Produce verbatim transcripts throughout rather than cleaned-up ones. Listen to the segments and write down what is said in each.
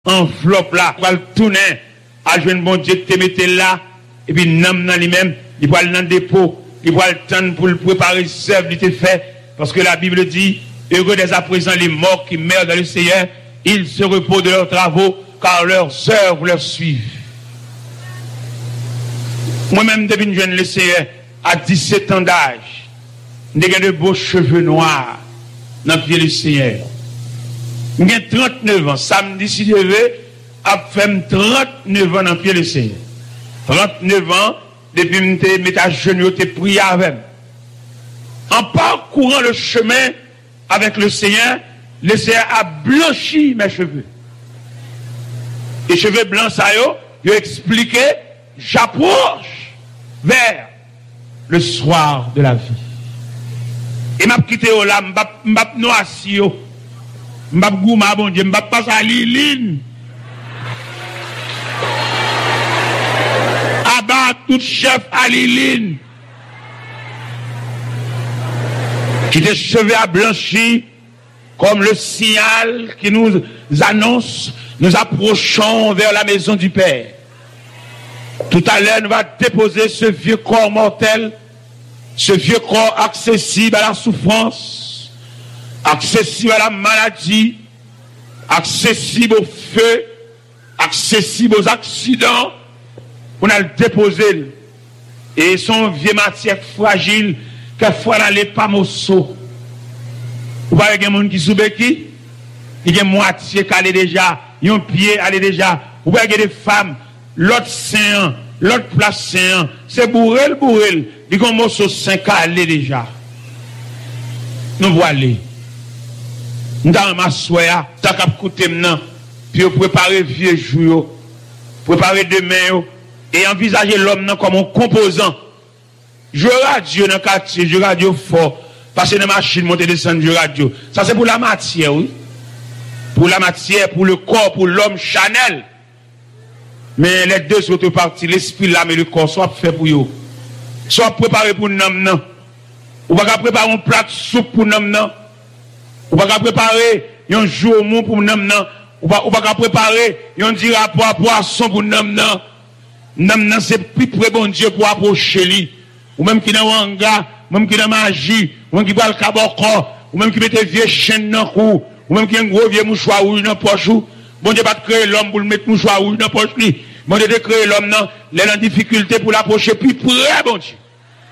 enveloppe là, il va le tourner à joindre bon Dieu qui te mette là, et puis nam nan lui-même, il va le dans le dépôt, il va le tendre pour le préparer, serve, il te fait, parce que la Bible dit, heureux dès à présent les morts qui meurent dans le Seigneur, ils se reposent de leurs travaux, car leurs œuvres leur suivent. Moi-même, depuis que je viens le Seigneur, à dix-sept ans d'âge, j'ai de beaux cheveux noirs dans le pied du Seigneur. J'ai trente-neuf ans. Samedi, si je veux, a fait trente-neuf ans dans le pied du Seigneur. trente-neuf ans, depuis que je me à genoux, je prié avec. En parcourant le chemin avec le Seigneur, le Seigneur a blanchi mes cheveux. Les cheveux blancs, ça y est, il a expliqué, j'approche vers le soir de la vie. Et m'a quitté au là, m'a noirci, m'a gouma, bon Dieu, m'a passé à Liline. Abat tout chef à Liline. Qui tes cheveux à blanchi, comme le signal qui nous annonce, nous approchons vers la maison du Père. Tout à l'heure, nous allons déposer ce vieux corps mortel, ce vieux corps accessible à la souffrance, accessible à la maladie, accessible au feu, accessible aux accidents. On a le déposé. Et son vieux matière fragile, quelquefois dans les pamosso. Vous voyez qu'il y a des gens qui sont qui? Il y a moitié qui allait déjà, il y a un pied allait déjà. Vous voyez qu'il y a des femmes, l'autre sein, l'autre place sein, c'est bourrel, bourrel. Il y a un morceau cinq qui allait déjà. Nous voilà. Nous avons ma soya, nous avons coûté maintenant, puis préparer vieux jours, préparer demain, et envisager l'homme comme un composant. Je radio dans le quartier, je radio fort, passer dans la machine, monter, descendre, je radio. Ça c'est pour la matière, oui. Pour la matière, pour le corps, pour l'homme Chanel. Mais les deux autres parties, l'esprit, l'âme et le corps, soit fait pour eux. Soit préparé pour nous, non. Ou pas préparer un plat de soupe pour nous, non. Ou pas préparer un jour mou pour nous, non. Ou pas préparer un dit rapport à poisson pour nous, non. Non, non, c'est plus près bon Dieu pour approcher lui. Ou même qui n'a wanga, ou même qui n'a magie, ou même qui boit le cabocor, ou même qui met des vieux chaînes dans le cou, ou même qui a un gros vieux mouchoir rouge dans la poche. Bon Dieu va créer l'homme pour le mettre mouchoir rouge dans la poche. Bon Dieu de créer l'homme, non, il est en difficulté pour l'approcher plus près, bon Dieu.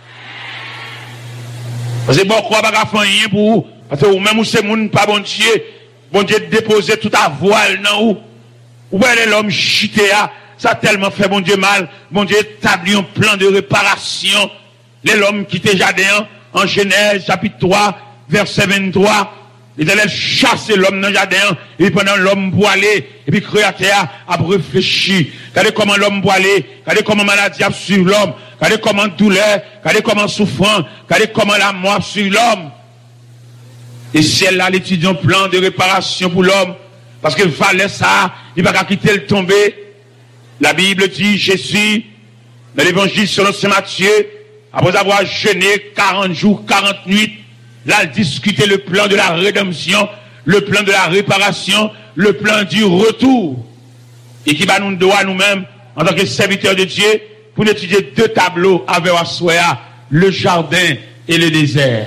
Parce que bon, quoi, pas faire rien pour vous. Parce que ou même où c'est moun pas bon Dieu, bon Dieu déposer tout à voile dans vous. Ou bien l'homme chité à, ça a tellement fait bon Dieu mal. Bon Dieu établit un plan de réparation. L'homme qui était jardin en Genèse chapitre trois, verset vingt-trois. Il allait chasser l'homme dans le jardin, et pendant l'homme pour aller, et puis le créateur a réfléchi. Regardez comment l'homme pour aller, regardez comment la maladie a sur l'homme, regardez comment douleur, regardez comment souffrance, regardez comment la mort sur l'homme. Et c'est là l'étudiant plan de réparation pour l'homme, parce que fallait ça, il va pas quitter le tomber. La Bible dit, Jésus, dans l'évangile selon Saint Matthieu, après avoir jeûné quarante jours, quarante nuits, là, discuter le plan de la rédemption, le plan de la réparation, le plan du retour. Et qui va nous doit nous-mêmes, en tant que serviteurs de Dieu, pour étudier deux tableaux avec Assoya, le jardin et le désert.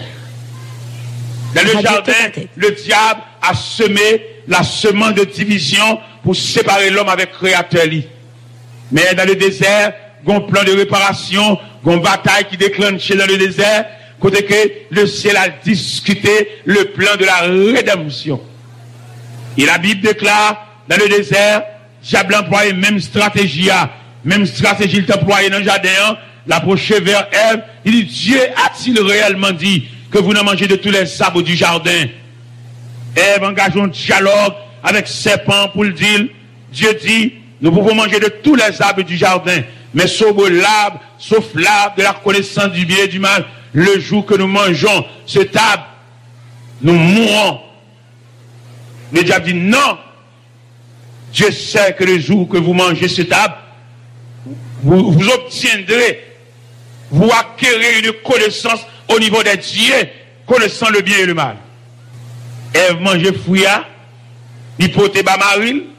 Dans le jardin, le diable a semé la semence de division pour séparer l'homme avec le Créateur. Mais dans le désert, il y a un plan de réparation, il y a une bataille qui déclenche dans le désert, côté que le ciel a discuté le plan de la rédemption. Et la Bible déclare, dans le désert, diable employé même stratégie, même stratégie il employé dans le jardin, l'approcher vers Ève, il dit, Dieu a-t-il réellement dit que vous ne mangez de tous les arbres du jardin? Ève engage un dialogue avec serpent pour le dire, Dieu dit, nous pouvons manger de tous les arbres du jardin, mais sauf l'arbre, sauf l'arbre de la connaissance du bien et du mal. Le jour que nous mangeons cet arbre, nous mourrons. Le diable dit non. Dieu sait que le jour que vous mangez cet arbre, vous, vous obtiendrez, vous acquérez une connaissance au niveau des dieux, connaissant le bien et le mal. Ève mangeait fouilla, il portait bas maril,